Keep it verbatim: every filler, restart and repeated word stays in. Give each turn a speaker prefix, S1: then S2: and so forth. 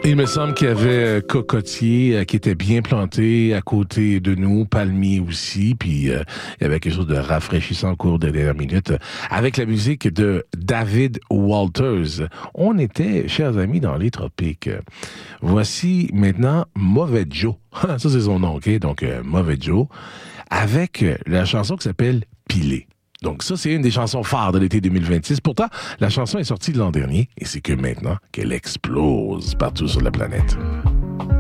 S1: Il me semble qu'il y avait cocotier euh, qui était bien planté à côté de nous, palmier aussi, puis euh, il y avait quelque chose de rafraîchissant au cours des dernières minutes. Avec la musique de David Walters, on était, chers amis, dans les tropiques. Voici maintenant Mauvais Joe. Ça, c'est son nom, OK? Donc, euh, Mauvais Joe, avec la chanson qui s'appelle Pilé. Donc ça, c'est une des chansons phares de l'été deux mille vingt-six. Pourtant, la chanson est sortie l'an dernier et c'est que maintenant qu'elle explose partout sur la planète.